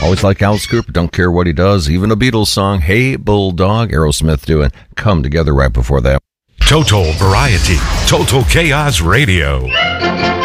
Always like Alice Cooper, don't care what he does. Even a Beatles song, Hey Bulldog, Aerosmith doing Come Together right before that. Total variety, total chaos radio.